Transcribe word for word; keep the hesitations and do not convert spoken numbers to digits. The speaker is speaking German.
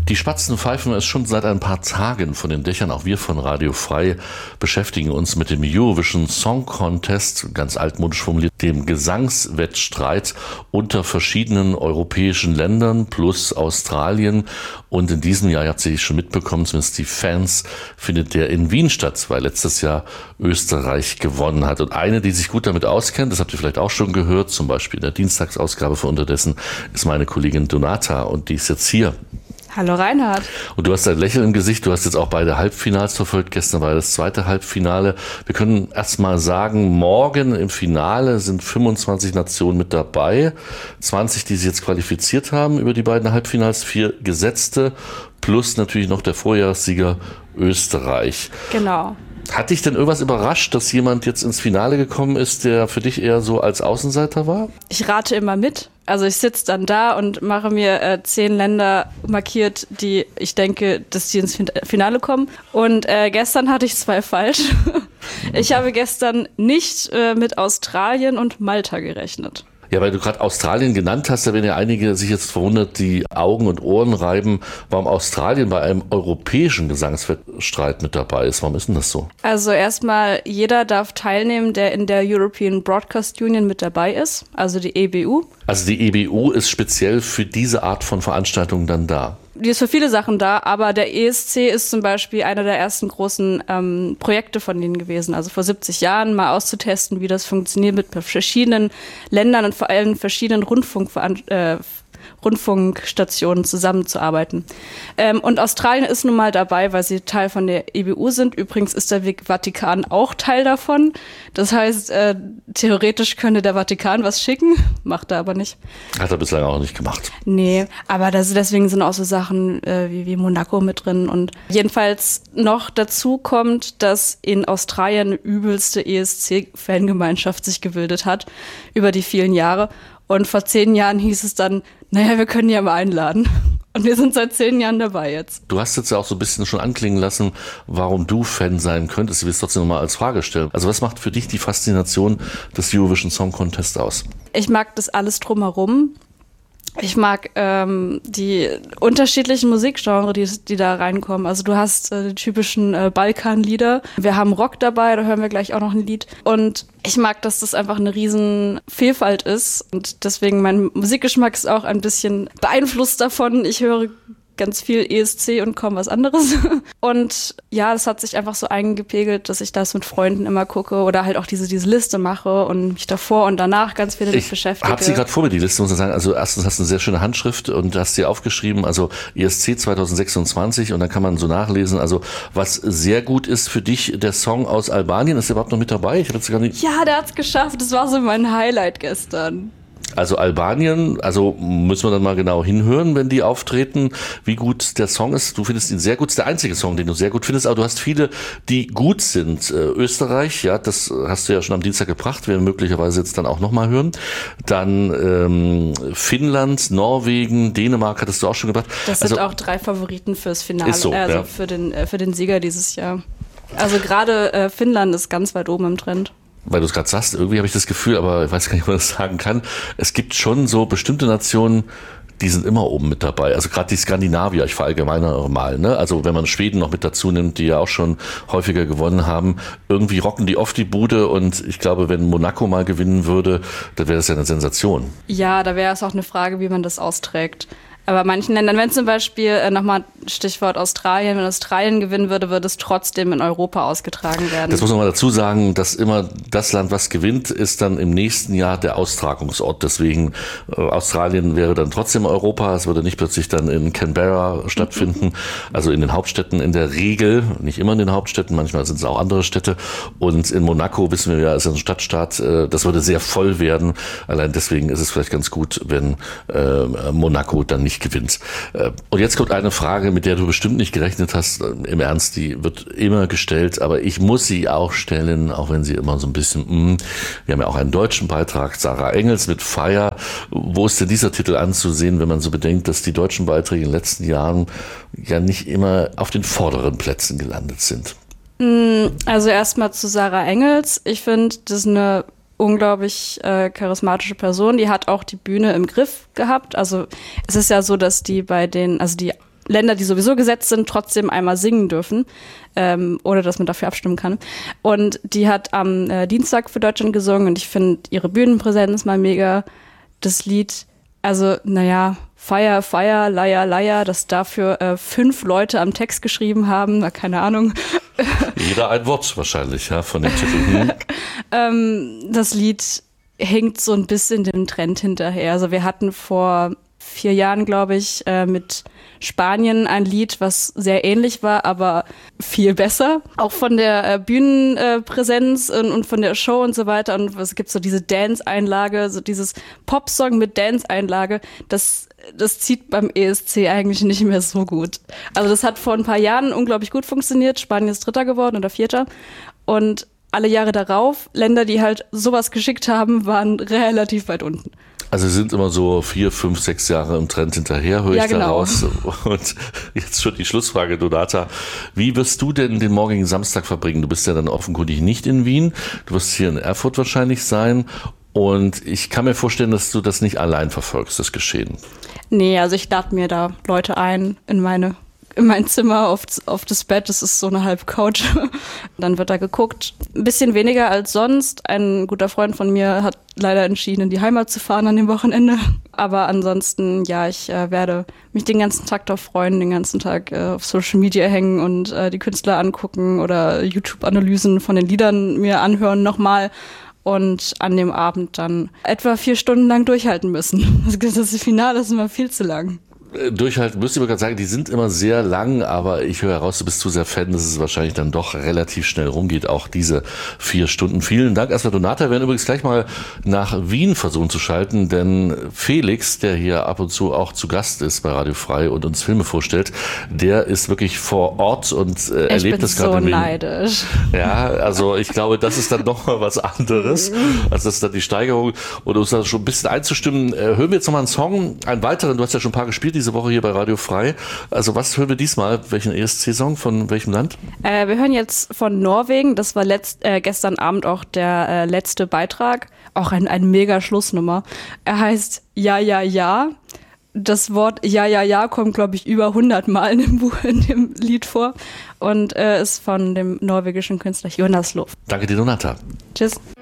Die Spatzen pfeifen es schon seit ein paar Tagen von den Dächern. Auch wir von Radio Frei beschäftigen uns mit dem Eurovision Song Contest, ganz altmodisch formuliert, dem Gesangswettstreit unter verschiedenen europäischen Ländern plus Australien. Und in diesem Jahr, ihr habt sicher schon mitbekommen, zumindest die Fans, findet der in Wien statt, weil letztes Jahr Österreich gewonnen hat. Und eine, die sich gut damit auskennt, das habt ihr vielleicht auch schon gehört, zum Beispiel in der Dienstagsausgabe von Unterdessen, ist meine Kollegin Donata und die ist jetzt hier. Hallo Reinhard. Und du hast ein Lächeln im Gesicht, du hast jetzt auch beide Halbfinals verfolgt, gestern war das zweite Halbfinale. Wir können erst mal sagen, morgen im Finale sind fünfundzwanzig Nationen mit dabei, zwanzig, die sich jetzt qualifiziert haben über die beiden Halbfinals, vier gesetzte, plus natürlich noch der Vorjahressieger Österreich. Genau. Hat dich denn irgendwas überrascht, dass jemand jetzt ins Finale gekommen ist, der für dich eher so als Außenseiter war? Ich rate immer mit. Also ich sitze dann da und mache mir äh, zehn Länder markiert, die ich denke, dass die ins Finale kommen. Und äh, gestern hatte ich zwei falsch. Ich habe gestern nicht äh, mit Australien und Malta gerechnet. Ja, weil du gerade Australien genannt hast, da werden ja einige sich jetzt verwundert, die Augen und Ohren reiben, warum Australien bei einem europäischen Gesangswettstreit mit dabei ist. Warum ist denn das so? Also erstmal, jeder darf teilnehmen, der in der European Broadcast Union mit dabei ist, also die E B U. Also die E B U ist speziell für diese Art von Veranstaltungen dann da? Die ist für viele Sachen da, aber der E S C ist zum Beispiel einer der ersten großen ähm, Projekte von denen gewesen. Also vor siebzig Jahren mal auszutesten, wie das funktioniert mit verschiedenen Ländern und vor allem verschiedenen Rundfunkveran- äh, Rundfunkstationen zusammenzuarbeiten. Ähm, und Australien ist nun mal dabei, weil sie Teil von der E B U sind. Übrigens ist der Vatikan auch Teil davon. Das heißt, äh, theoretisch könnte der Vatikan was schicken, macht er aber nicht. Hat er bislang auch nicht gemacht. Nee, aber das, deswegen sind auch so Sachen äh, wie, wie Monaco mit drin. Und jedenfalls noch dazu kommt, dass in Australien eine übelste E S C-Fangemeinschaft sich gebildet hat über die vielen Jahre. Und vor zehn Jahren hieß es dann, naja, wir können die ja mal einladen. Und wir sind seit zehn Jahren dabei jetzt. Du hast jetzt ja auch so ein bisschen schon anklingen lassen, warum du Fan sein könntest. Ich will es trotzdem nochmal als Frage stellen. Also was macht für dich die Faszination des Eurovision Song Contest aus? Ich mag das alles drumherum. Ich mag ähm, die unterschiedlichen Musikgenres, die, die da reinkommen. Also du hast äh, die typischen äh, Balkanlieder. Wir haben Rock dabei, da hören wir gleich auch noch ein Lied. Und ich mag, dass das einfach eine riesen Vielfalt ist. Und deswegen, mein Musikgeschmack ist auch ein bisschen beeinflusst davon. Ich höre ganz viel E S C und kaum was anderes. Und ja, das hat sich einfach so eingepegelt, dass ich das mit Freunden immer gucke oder halt auch diese, diese Liste mache und mich davor und danach ganz viel damit beschäftige. Ich habe sie gerade vor mir, die Liste, muss ich sagen. Also erstens hast du eine sehr schöne Handschrift und hast sie aufgeschrieben, also E S C zwanzig sechsundzwanzig und dann kann man so nachlesen, also was sehr gut ist für dich, der Song aus Albanien, ist der überhaupt noch mit dabei? Ich habe jetzt gar nicht. Ja, der hat's geschafft, das war so mein Highlight gestern. Also Albanien, also müssen wir dann mal genau hinhören, wenn die auftreten, wie gut der Song ist. Du findest ihn sehr gut, ist der einzige Song, den du sehr gut findest, aber du hast viele, die gut sind. Äh, Österreich, ja, das hast du ja schon am Dienstag gebracht, werden wir möglicherweise jetzt dann auch nochmal hören. Dann ähm, Finnland, Norwegen, Dänemark hattest du auch schon gebracht. Das sind also, auch drei Favoriten fürs Finale, ist so, also ja. für den, äh, für den Sieger dieses Jahr. Also gerade äh, Finnland ist ganz weit oben im Trend. Weil du es gerade sagst, irgendwie habe ich das Gefühl, aber ich weiß gar nicht, ob man das sagen kann, es gibt schon so bestimmte Nationen, die sind immer oben mit dabei. Also gerade die Skandinavier, ich verallgemeinere mal, ne? Also wenn man Schweden noch mit dazu nimmt, die ja auch schon häufiger gewonnen haben, irgendwie rocken die oft die Bude und ich glaube, wenn Monaco mal gewinnen würde, dann wäre das ja eine Sensation. Ja, da wäre es auch eine Frage, wie man das austrägt. Aber manchen Ländern, wenn zum Beispiel, äh, nochmal Stichwort Australien, wenn Australien gewinnen würde, würde es trotzdem in Europa ausgetragen werden. Das muss man mal dazu sagen, dass immer das Land, was gewinnt, ist dann im nächsten Jahr der Austragungsort. Deswegen äh, Australien wäre dann trotzdem Europa. Es würde nicht plötzlich dann in Canberra stattfinden. Also in den Hauptstädten in der Regel, nicht immer in den Hauptstädten, manchmal sind es auch andere Städte. Und in Monaco, wissen wir ja, ist ja ein Stadtstaat, äh, das würde sehr voll werden. Allein deswegen ist es vielleicht ganz gut, wenn äh, Monaco dann nicht gewinnt. Und jetzt kommt eine Frage, mit der du bestimmt nicht gerechnet hast. Im Ernst, die wird immer gestellt, aber ich muss sie auch stellen, auch wenn sie immer so ein bisschen, mh. Wir haben ja auch einen deutschen Beitrag, Sarah Engels mit Fire. Wo ist denn dieser Titel anzusehen, wenn man so bedenkt, dass die deutschen Beiträge in den letzten Jahren ja nicht immer auf den vorderen Plätzen gelandet sind? Also erstmal zu Sarah Engels. Ich finde, das ist eine unglaublich äh, charismatische Person. Die hat auch die Bühne im Griff gehabt. Also es ist ja so, dass die bei den, also die Länder, die sowieso gesetzt sind, trotzdem einmal singen dürfen, ähm, ohne dass man dafür abstimmen kann. Und die hat am äh, Dienstag für Deutschland gesungen und ich finde ihre Bühnenpräsenz mal mega. Das Lied, also naja, Fire, Fire, Liar, Liar, dass dafür äh, fünf Leute am Text geschrieben haben, na, keine Ahnung. Jeder ein Wort wahrscheinlich, ja, von dem Titel. Hm. ähm, das Lied hinkt so ein bisschen dem Trend hinterher. Also wir hatten vor vier Jahren, glaube ich, äh, mit Spanien ein Lied, was sehr ähnlich war, aber viel besser. Auch von der äh, Bühnenpräsenz und, und von der Show und so weiter. Und es gibt so diese Dance-Einlage, so dieses Popsong mit Dance-Einlage, das, das zieht beim E S C eigentlich nicht mehr so gut. Also das hat vor ein paar Jahren unglaublich gut funktioniert. Spanien ist Dritter geworden oder Vierter. Und alle Jahre darauf, Länder, die halt sowas geschickt haben, waren relativ weit unten. Also sind immer so vier, fünf, sechs Jahre im Trend hinterher, höre ich ja, genau. daraus. Und jetzt schon die Schlussfrage, Donata. Wie wirst du denn den morgigen Samstag verbringen? Du bist ja dann offenkundig nicht in Wien. Du wirst hier in Erfurt wahrscheinlich sein. Und ich kann mir vorstellen, dass du das nicht allein verfolgst, das Geschehen. Nee, also ich lade mir da Leute ein in meine in mein Zimmer, auf, auf das Bett, das ist so eine Halbcouch. Dann wird da geguckt. Ein bisschen weniger als sonst. Ein guter Freund von mir hat leider entschieden, in die Heimat zu fahren an dem Wochenende. Aber ansonsten, ja, ich äh, werde mich den ganzen Tag darauf freuen, den ganzen Tag äh, auf Social Media hängen und äh, die Künstler angucken oder YouTube-Analysen von den Liedern mir anhören nochmal. Und an dem Abend dann etwa vier Stunden lang durchhalten müssen. Das Finale ist immer viel zu lang. Durchhalten, müsste ich mir gerade sagen, die sind immer sehr lang, aber ich höre heraus, du bist zu sehr Fan, dass es wahrscheinlich dann doch relativ schnell rumgeht, auch diese vier Stunden. Vielen Dank erstmal, Donata. Wir werden übrigens gleich mal nach Wien versuchen zu schalten, denn Felix, der hier ab und zu auch zu Gast ist bei Radio Frei und uns Filme vorstellt, der ist wirklich vor Ort und äh, erlebt das gerade. Ich bin so neidisch. Ja, also ich glaube, das ist dann noch mal was anderes, als das ist dann die Steigerung. Und um uns da schon ein bisschen einzustimmen, äh, hören wir jetzt noch mal einen Song, einen weiteren, du hast ja schon ein paar gespielt, diese Woche hier bei Radio Frei. Also was hören wir diesmal? Welchen E S C-Song? Von welchem Land? Äh, wir hören jetzt von Norwegen. Das war letzt, äh, gestern Abend auch der äh, letzte Beitrag. Auch ein, ein mega Schlussnummer. Er heißt Ja, ja, ja. Das Wort Ja, ja, ja kommt, glaube ich, über hundert Mal in dem Buch, in dem Lied vor. Und äh, ist von dem norwegischen Künstler Jonas Lof. Danke dir, Donata. Tschüss.